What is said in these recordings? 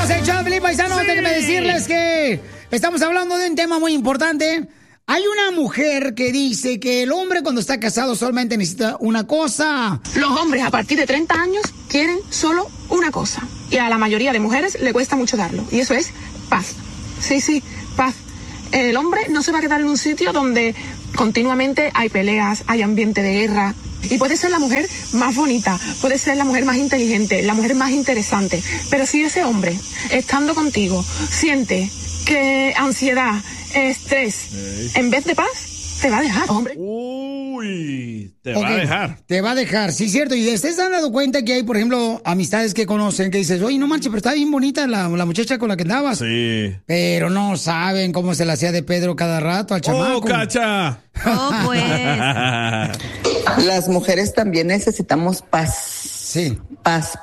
El show de Piolín, paisanos, déjenme decirles que estamos hablando de un tema muy importante. Hay una mujer que dice que el hombre cuando está casado solamente necesita una cosa. Los hombres a partir de 30 años quieren solo una cosa. Y a la mayoría de mujeres le cuesta mucho darlo. Y eso es paz. Sí, paz. El hombre no se va a quedar en un sitio donde continuamente hay peleas, hay ambiente de guerra. Y puede ser la mujer más bonita, puede ser la mujer más inteligente, la mujer más interesante. Pero si ese hombre, estando contigo, siente que ansiedad, estrés, en vez de paz, te va a dejar, hombre. Uy, te va a dejar. Te va a dejar, sí, cierto. Y ustedes se han dado cuenta que hay, por ejemplo, amistades que conocen que dices, oye, no manches, pero está bien bonita la muchacha con la que andabas. Sí. Pero no saben cómo se la hacía de Pedro cada rato al chamaco. ¡Oh, Cacha! Oh, pues. Las mujeres también necesitamos paz. Sí. Paz.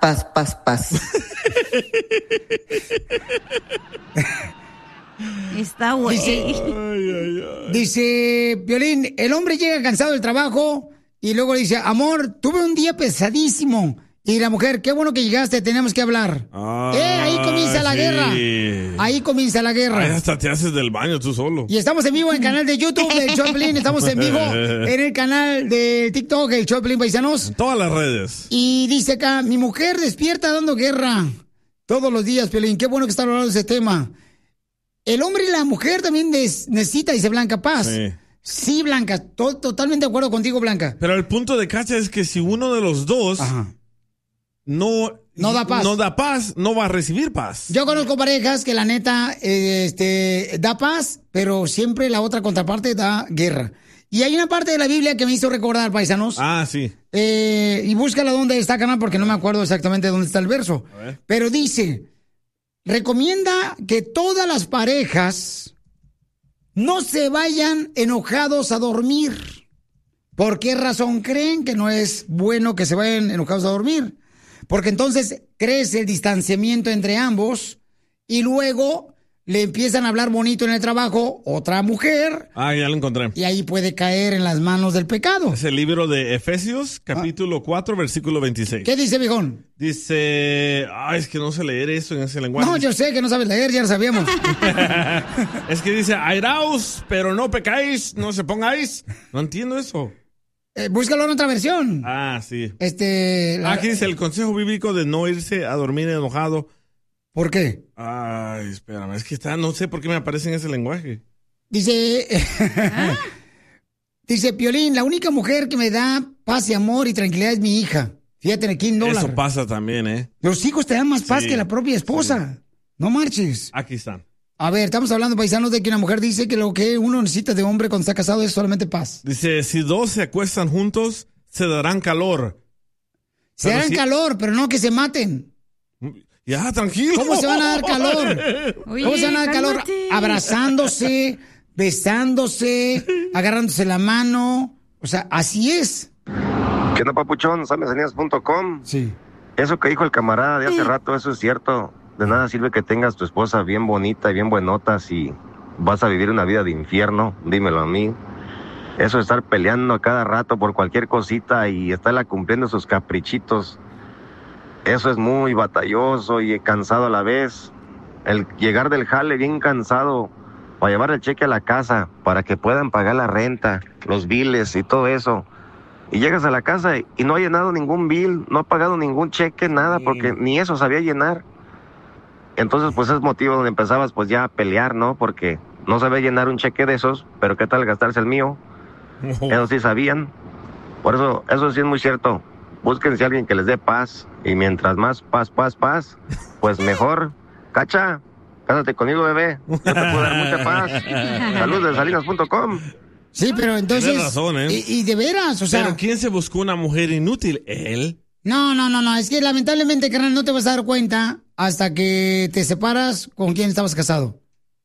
Está güey. Dice Piolín, el hombre llega cansado del trabajo y luego dice, amor, tuve un día pesadísimo. Y la mujer, qué bueno que llegaste, tenemos que hablar. Ahí comienza la guerra. Ahí comienza la guerra. Ay, hasta te haces del baño tú solo. Y estamos en vivo en el canal de YouTube del Show de Piolín. Estamos en vivo en el canal de TikTok, el Show de Piolín, paisanos. En todas las redes. Y dice acá, mi mujer despierta dando guerra todos los días, Piolín. Qué bueno que están hablando de ese tema. El hombre y la mujer también necesita, dice Blanca, paz. Sí, Blanca, totalmente de acuerdo contigo, Blanca. Pero el punto de Cacha es que si uno de los dos no da paz, no va a recibir paz. Yo conozco parejas que la neta da paz, pero siempre la otra contraparte da guerra. Y hay una parte de la Biblia que me hizo recordar, paisanos. Sí. Y búscala donde está, canal, porque no me acuerdo exactamente dónde está el verso. Pero dice, recomienda que todas las parejas no se vayan enojados a dormir. ¿Por qué razón creen que no es bueno que se vayan enojados a dormir? Porque entonces crece el distanciamiento entre ambos y luego le empiezan a hablar bonito en el trabajo otra mujer. Ya lo encontré. Y ahí puede caer en las manos del pecado. Es el libro de Efesios, capítulo 4, versículo 26. ¿Qué dice, viejón? Dice... es que no sé leer eso en ese lenguaje. No, yo sé que no sabes leer, ya lo sabíamos. Es que dice, airaos, pero no pecáis, no se pongáis. No entiendo eso. Búscalo en otra versión. Sí. Aquí dice el consejo bíblico de no irse a dormir enojado. ¿Por qué? Espérame, es que no sé por qué me aparece en ese lenguaje. Dice, dice Piolín, la única mujer que me da paz y amor y tranquilidad es mi hija. Fíjate, en $15. Eso pasa también, Los hijos te dan más paz que la propia esposa. Sí. No marches. Aquí están. A ver, estamos hablando, paisanos, de que una mujer dice que lo que uno necesita de hombre cuando está casado es solamente paz. Dice, si dos se acuestan juntos, se darán calor. Se darán calor, pero no que se maten. Ya, tranquilo. ¿Cómo se van a dar calor? Oye, ¿Cómo se van a dar calor? cálmate. Abrazándose, besándose, agarrándose la mano. O sea, así es. ¿Qué onda, papuchón? Samesanias.com. Sí. Eso que dijo el camarada de hace rato, eso es cierto. De nada sirve que tengas tu esposa bien bonita y bien buenota si vas a vivir una vida de infierno, dímelo a mí. Eso de estar peleando a cada rato por cualquier cosita y estarla cumpliendo sus caprichitos, eso es muy batalloso y cansado a la vez. El llegar del jale bien cansado para llevar el cheque a la casa para que puedan pagar la renta, los biles y todo eso. Y llegas a la casa y no ha llenado ningún bill, no ha pagado ningún cheque, nada, porque ni eso sabía llenar. Entonces, pues es motivo donde empezabas pues ya a pelear, ¿no? Porque no sabía llenar un cheque de esos, pero ¿qué tal gastarse el mío? Ellos sí sabían. Por eso sí es muy cierto. Búsquense a alguien que les dé paz. Y mientras más paz, pues mejor. Cacha, cásate conmigo, bebé. Yo te puedo dar mucha paz. Saludos de salinas.com. Sí, pero entonces... Tienes razón, y de veras, o sea... ¿Pero quién se buscó una mujer inútil? ¿Él? No. Es que lamentablemente, carnal, no te vas a dar cuenta hasta que te separas con quien estabas casado.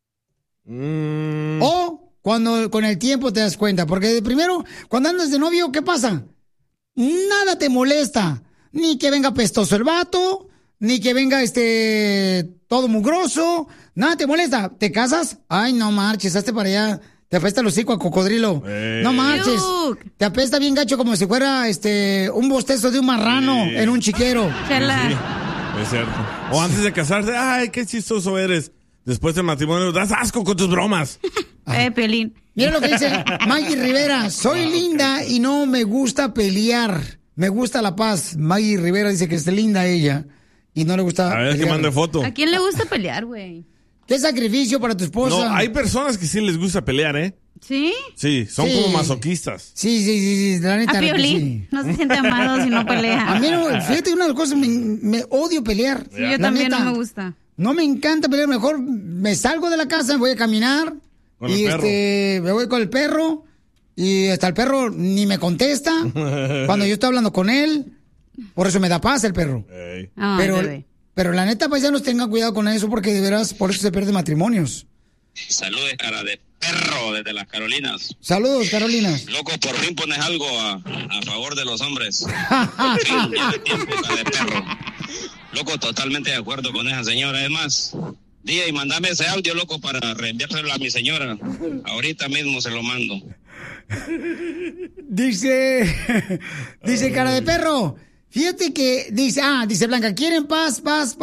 O cuando con el tiempo te das cuenta. Porque de primero, cuando andas de novio, ¿qué pasa? Nada te molesta. Ni que venga pestoso el vato, ni que venga todo mugroso. Nada te molesta. ¿Te casas? Ay, no marches, hazte para allá. Te apesta el hocico a cocodrilo. No marches. Te apesta bien gacho como si fuera un bostezo de un marrano en un chiquero. Chela. Es cierto. O antes de casarse, ay, qué chistoso eres. Después del matrimonio, das asco con tus bromas. Piolín. Mira lo que dice Maggie Rivera. Soy linda y no me gusta pelear. Me gusta la paz. Maggie Rivera dice que es linda ella y no le gusta A ver, pelear. Que mande foto. ¿A quién le gusta pelear, güey? ¿Qué sacrificio para tu esposa? No, hay personas que sí les gusta pelear, ¿eh? ¿Sí? Sí, son como masoquistas. Sí, la neta. A Piolín no se siente amado si no pelea. A mí no, fíjate, una de las cosas, me odio pelear. Sí, yo también no me gusta. No me encanta pelear, mejor me salgo de la casa, me voy a caminar y me voy con el perro y hasta el perro ni me contesta cuando yo estoy hablando con él. Por eso me da paz el perro. Pero la neta, paisanos, tengan cuidado con eso porque de veras por eso se pierden matrimonios. Saludos, cara de perro, desde las Carolinas. Saludos, Carolinas. Loco, por fin pones algo a favor de los hombres. Ya de tiempo, cara de perro. Loco, totalmente de acuerdo con esa señora. Es más, y mandame ese audio, loco, para reenviárselo a mi señora. Ahorita mismo se lo mando. Dice cara de perro. Fíjate que dice Blanca, quieren paz.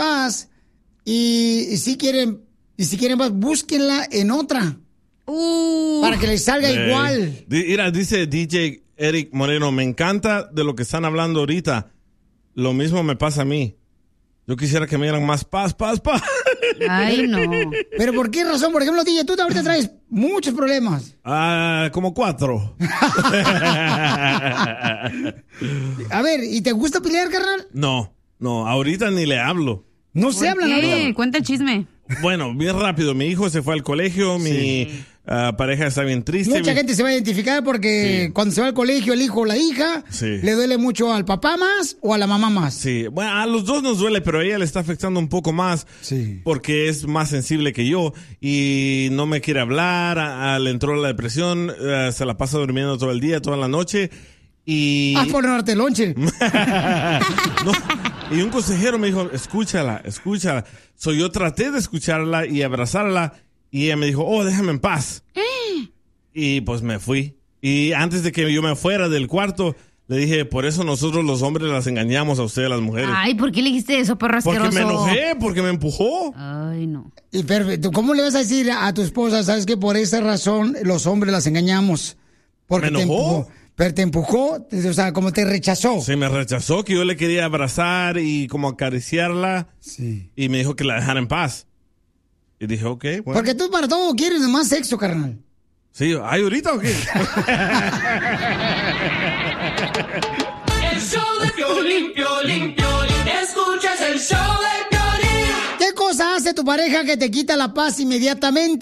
Y si quieren paz, búsquenla en otra. Para que les salga igual. Mira, dice DJ Eric Moreno, me encanta de lo que están hablando ahorita. Lo mismo me pasa a mí. Yo quisiera que me dieran más paz. Ay, no. ¿Pero por qué razón? Por ejemplo, DJ, tú ahorita traes muchos problemas. Como 4. A ver, ¿y te gusta pelear, carnal? No, ahorita ni le hablo. No se habla nada. Cuenta el chisme. Bueno, bien rápido. Mi hijo se fue al colegio, mi pareja está bien triste. Mucha gente se va a identificar porque cuando se va al colegio el hijo o la hija, le duele mucho al papá más o a la mamá más. Sí, bueno, a los dos nos duele, pero a ella le está afectando un poco más porque es más sensible que yo y no me quiere hablar, le entró la depresión, se la pasa durmiendo todo el día, toda la noche. Y... por no darte lonche. Y un consejero me dijo, escúchala. Yo traté de escucharla y abrazarla y ella me dijo, déjame en paz. Y pues me fui. Y antes de que yo me fuera del cuarto, le dije, por eso nosotros los hombres las engañamos a ustedes las mujeres. Ay, ¿por qué le dijiste eso, perro asqueroso? Porque me enojé, porque me empujó. Ay, no. Y perfecto, ¿cómo le vas a decir a tu esposa, sabes que por esa razón los hombres las engañamos? Porque me enojó. Pero te empujó, o sea, como te rechazó. Sí, me rechazó, que yo le quería abrazar y como acariciarla. Sí. Y me dijo que la dejara en paz. Y dije, ok, bueno. Porque tú para todo quieres más sexo, carnal. Sí, ¿hay ahorita o qué? El show de Piolín. Escuchas el show de Piolín. ¿Qué cosa hace tu pareja que te quita la paz inmediatamente?